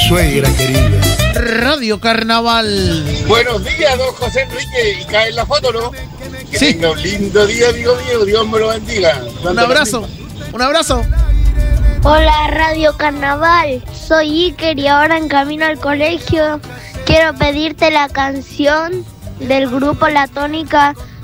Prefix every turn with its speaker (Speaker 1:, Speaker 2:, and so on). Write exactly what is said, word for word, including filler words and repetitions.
Speaker 1: suegra querida.
Speaker 2: Radio Carnaval.
Speaker 3: Buenos días, don José Enrique. Y cae en la foto, ¿no? Que
Speaker 2: Sí.
Speaker 3: tenga un lindo día, amigo mío. Dios me lo bendiga.
Speaker 2: Un abrazo. Un abrazo.
Speaker 4: Hola Radio Carnaval, soy Iker y ahora en camino al colegio quiero pedirte la canción del grupo La Tónica,